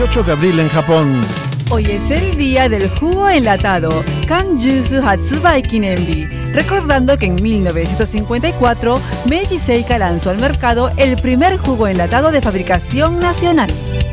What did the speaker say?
8 de abril en Japón. Hoy es el día del jugo enlatado, Kanjusu Hatsubai Kinenbi, recordando que en 1954 Meiji Seika lanzó al mercado el primer jugo enlatado de fabricación nacional.